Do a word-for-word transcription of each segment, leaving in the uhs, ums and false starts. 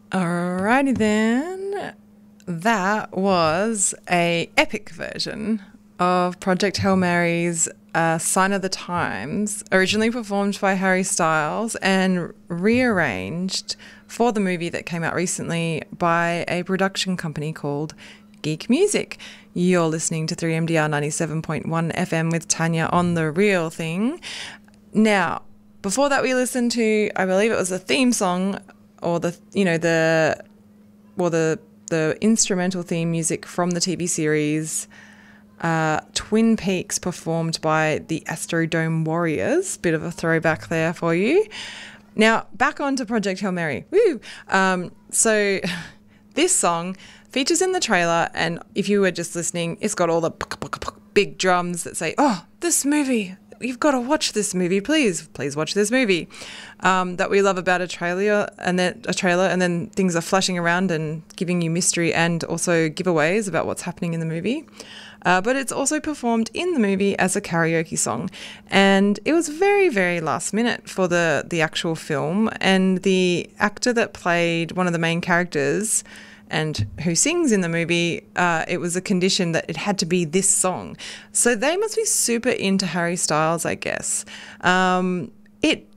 Alrighty then. That was a epic version of Project Hail Mary's uh, Sign of the Times, originally performed by Harry Styles and rearranged for the movie that came out recently by a production company called Geek Music. You're listening to three M D R ninety-seven point one F M with Tanya on The Real Thing. Now, before that we listened to, I believe it was a theme song or the, you know, the, or the, the instrumental theme music from the T V series uh, Twin Peaks, performed by the Astrodome Warriors. Bit of a throwback there for you. Now, back on to Project Hail Mary. Woo! Um, so this song features in the trailer, and if you were just listening, it's got all the big drums that say, oh, this movie, you've got to watch this movie, please, please watch this movie, um, that we love about a trailer, and then a trailer, and then things are flashing around and giving you mystery and also giveaways about what's happening in the movie. Uh, but it's also performed in the movie as a karaoke song, and it was very, very last minute for the the actual film. And the actor that played one of the main characters and who sings in the movie, uh, it was a condition that it had to be this song. So they must be super into Harry Styles, I guess. Um, it,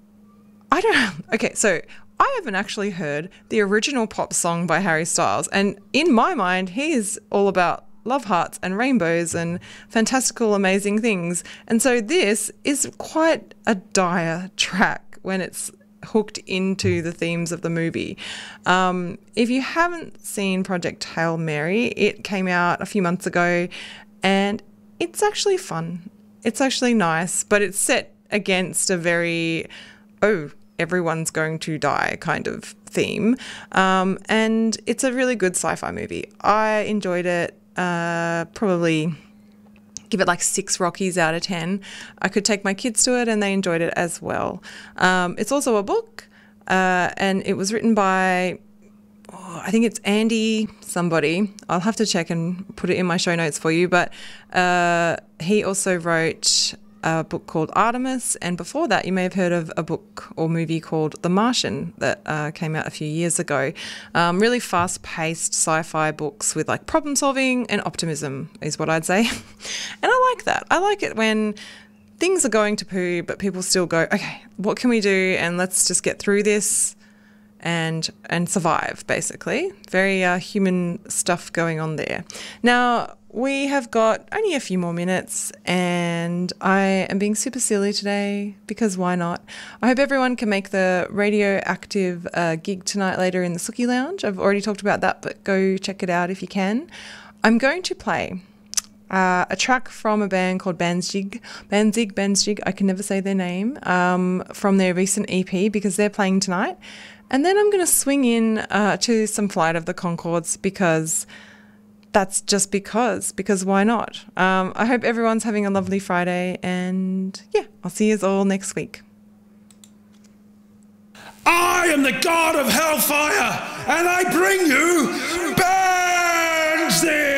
I don't know. Okay, so I haven't actually heard the original pop song by Harry Styles. And in my mind, he is all about love hearts and rainbows and fantastical, amazing things. And so this is quite a dire track when it's hooked into the themes of the movie. Um, if you haven't seen Project Hail Mary, it came out a few months ago and it's actually fun. It's actually nice, but it's set against a very, oh, everyone's going to die kind of theme. Um, and it's a really good sci-fi movie. I enjoyed it. Uh, probably give it like six Rockies out of ten. I could take my kids to it and they enjoyed it as well. Um, it's also a book, uh, and it was written by, oh, I think it's Andy somebody. I'll have to check and put it in my show notes for you. But uh, he also wrote a book called Artemis, and before that you may have heard of a book or movie called The Martian that uh, came out a few years ago. Um, really fast-paced sci-fi books with like problem solving and optimism is what I'd say. And I like that. I like it when things are going to poo but people still go, okay, what can we do, and let's just get through this and and survive, basically. Very uh, human stuff going on there. Now, we have got only a few more minutes and I am being super silly today because why not? I hope everyone can make the Radioactive uh, gig tonight later in the Sookie Lounge. I've already talked about that, but go check it out if you can. I'm going to play uh, a track from a band called Bandzig, Bandzig, Bandzig, I can never say their name, um, from their recent E P because they're playing tonight. And then I'm going to swing in uh, to some Flight of the Conchords because that's just because, because why not? Um, I hope everyone's having a lovely Friday, and yeah, I'll see you all next week. I am the god of hellfire, and I bring you Bandzig!